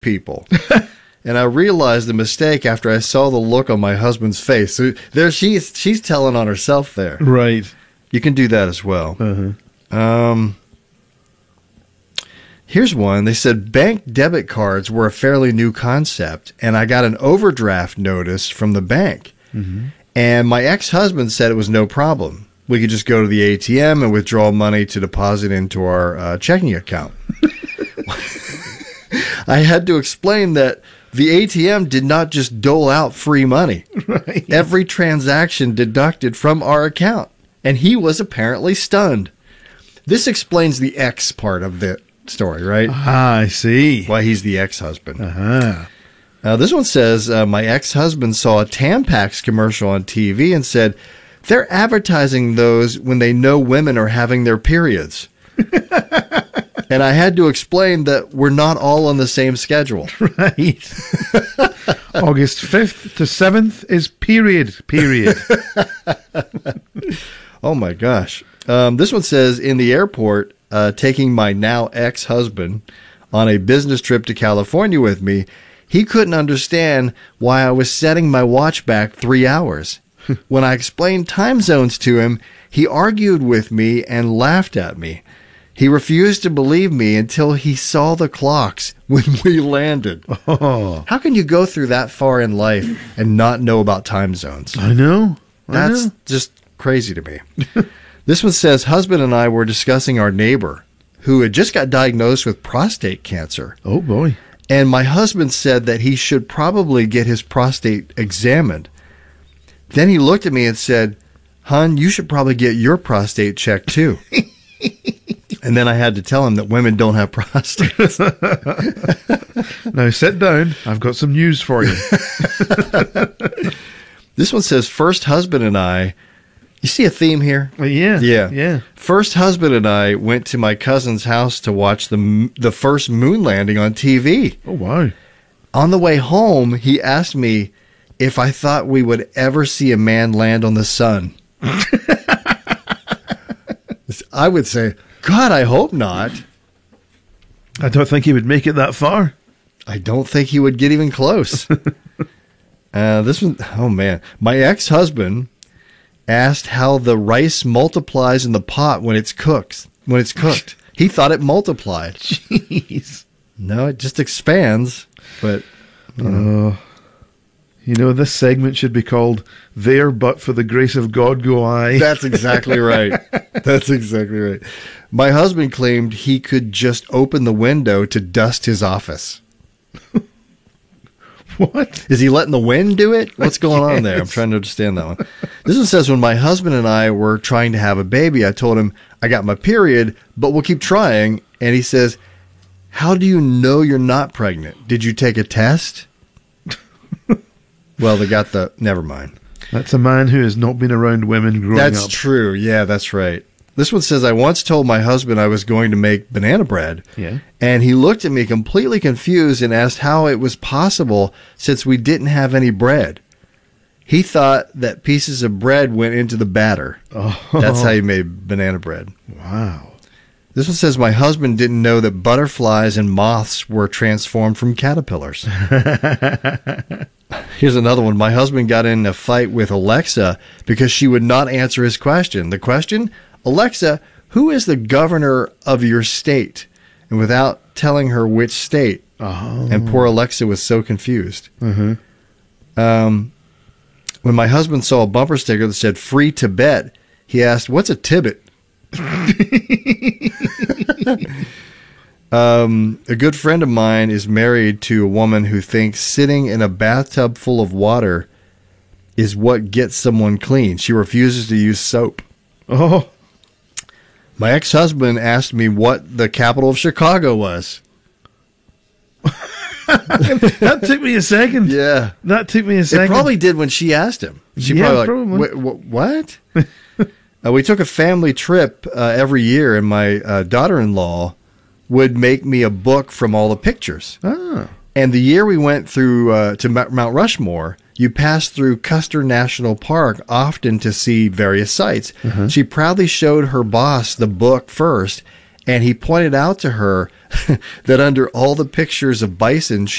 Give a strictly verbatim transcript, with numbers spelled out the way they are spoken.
people. And I realized the mistake after I saw the look on my husband's face. So there she's she's telling on herself there. Right. You can do that as well. Uh-huh. Um, here's one. They said bank debit cards were a fairly new concept, and I got an overdraft notice from the bank. Mm-hmm. And my ex-husband said it was no problem. We could just go to the A T M and withdraw money to deposit into our uh, checking account. I had to explain that the A T M did not just dole out free money. Right. Every transaction deducted from our account. And he was apparently stunned. This explains the ex part of the story, right? Ah, I see. Why he's the ex-husband. Uh-huh. Uh, this one says, uh, my ex-husband saw a Tampax commercial on T V and said, they're advertising those when they know women are having their periods. And I had to explain that we're not all on the same schedule. Right. August fifth to seventh is period, period. Oh, my gosh. Um, this one says, in the airport, uh, taking my now ex-husband on a business trip to California with me, he couldn't understand why I was setting my watch back three hours. When I explained time zones to him, he argued with me and laughed at me. He refused to believe me until he saw the clocks when we landed. Oh. How can you go through that far in life and not know about time zones? I know. I That's know. just crazy to me. This one says, husband and I were discussing our neighbor who had just got diagnosed with prostate cancer. Oh, boy. And my husband said that he should probably get his prostate examined. Then he looked at me and said, hon, you should probably get your prostate checked too. And then I had to tell him that women don't have prostates. Now sit down. I've got some news for you. This one says, first husband and I, you see a theme here? Well, yeah. Yeah. Yeah. First husband and I went to my cousin's house to watch the the first moon landing on T V. Oh, wow. On the way home, he asked me if I thought we would ever see a man land on the sun. I would say, God, I hope not. I don't think he would make it that far. I don't think he would get even close. uh, this one, oh man. My ex-husband asked how the rice multiplies in the pot when it's cooked. When it's cooked, he thought it multiplied. Jeez. No, it just expands. But you know. Uh, you know, this segment should be called "There, but for the grace of God, go I." That's exactly right. That's exactly right. My husband claimed he could just open the window to dust his office. What? Is he letting the wind do it? What's going on there? I'm trying to understand that one. This one says, when my husband and I were trying to have a baby, I told him, I got my period, but we'll keep trying. And he says, how do you know you're not pregnant? Did you take a test? Well, they got the, never mind. That's a man who has not been around women growing That's up. true. Yeah, that's right. This one says, I once told my husband I was going to make banana bread. Yeah. And he looked at me completely confused and asked how it was possible since we didn't have any bread. He thought that pieces of bread went into the batter. Oh. That's how he made banana bread. Wow. This one says, my husband didn't know that butterflies and moths were transformed from caterpillars. Here's another one. My husband got in a fight with Alexa because she would not answer his question. The question, Alexa, who is the governor of your state? And without telling her which state. Oh. And poor Alexa was so confused. Mm-hmm. Um, when my husband saw a bumper sticker that said free Tibet, he asked, what's a Tibet? um, a good friend of mine is married to a woman who thinks sitting in a bathtub full of water is what gets someone clean. She refuses to use soap. Oh. My ex-husband asked me what the capital of Chicago was. That took me a second. Yeah. That took me a second. It probably did when she asked him. She Yeah, probably like, probably. "Wh- wh- what? uh, we took a family trip uh, every year, and my uh, daughter-in-law would make me a book from all the pictures. Ah. And the year we went through uh, to M- Mount Rushmore, you passed through Custer National Park often to see various sites. Uh-huh. She proudly showed her boss the book first, And he pointed out to her that under all the pictures of bison